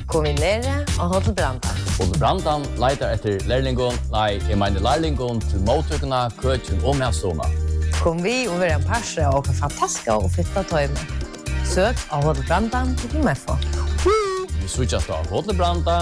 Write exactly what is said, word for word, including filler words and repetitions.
Kom vi nere og Hotel Branda. Hotel Brandan leitar etter lærlingon, nei, jeg mener lærlingon til mottøkene, køkken og medstående. Kom vi og være en parse og åka fantastiske og fitta tøyme. Søk av Hotel Brandan til Meffo. Vi switchas da Hotel Brandan